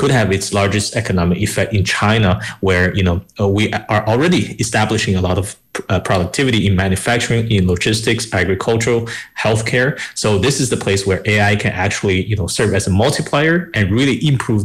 could have its largest economic effect in China, where we are already establishing a lot of productivity in manufacturing, in logistics, agricultural, healthcare. So this is the place where AI can actually serve as a multiplier and really improve